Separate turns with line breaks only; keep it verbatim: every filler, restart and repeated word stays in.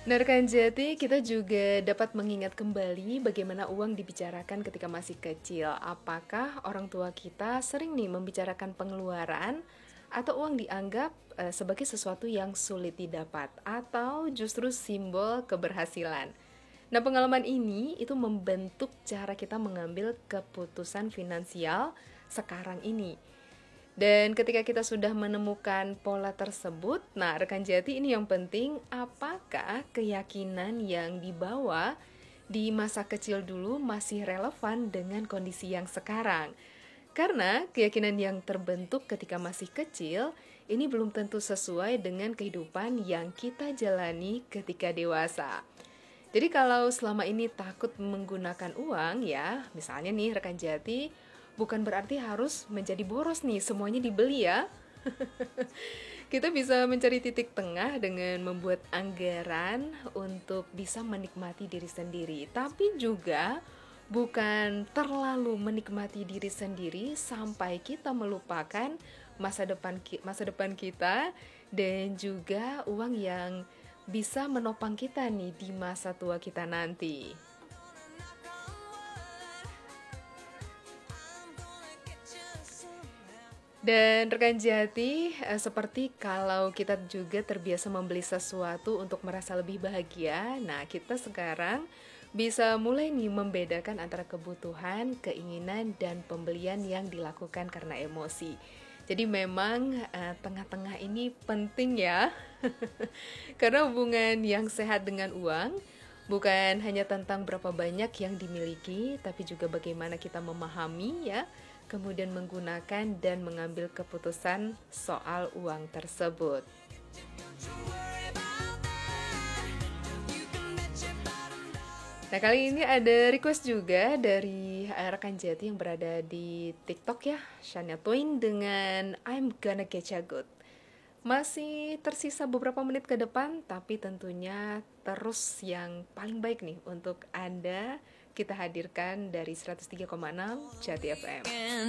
Nah, rekan Jati, kita juga dapat mengingat kembali bagaimana uang dibicarakan ketika masih kecil. Apakah orang tua kita sering nih membicarakan pengeluaran atau uang dianggap eh, sebagai sesuatu yang sulit didapat atau justru simbol keberhasilan. Nah, pengalaman ini itu membentuk cara kita mengambil keputusan finansial sekarang ini. Dan ketika kita sudah menemukan pola tersebut, nah rekan Jati, ini yang penting, apakah keyakinan yang dibawa di masa kecil dulu masih relevan dengan kondisi yang sekarang? Karena keyakinan yang terbentuk ketika masih kecil ini belum tentu sesuai dengan kehidupan yang kita jalani ketika dewasa. Jadi kalau selama ini takut menggunakan uang ya, misalnya nih rekan Jati, bukan berarti harus menjadi boros nih, semuanya dibeli ya. Kita bisa mencari titik tengah dengan membuat anggaran untuk bisa menikmati diri sendiri, tapi juga bukan terlalu menikmati diri sendiri sampai kita melupakan masa depan masa depan kita dan juga uang yang bisa menopang kita nih di masa tua kita nanti. Dan rekan Jati, eh, seperti kalau kita juga terbiasa membeli sesuatu untuk merasa lebih bahagia, nah kita sekarang bisa mulai nih membedakan antara kebutuhan, keinginan, dan pembelian yang dilakukan karena emosi. Jadi memang eh, tengah-tengah ini penting ya, karena hubungan yang sehat dengan uang bukan hanya tentang berapa banyak yang dimiliki, tapi juga bagaimana kita memahami ya, kemudian menggunakan dan mengambil keputusan soal uang tersebut. Nah, kali ini ada request juga dari eh, rekan Jati yang berada di TikTok ya, Shania Twain dengan I'm Gonna Get Ya Good. Masih tersisa beberapa menit ke depan, tapi tentunya terus yang paling baik nih untuk Anda kita hadirkan dari seratus tiga koma enam Jati F M.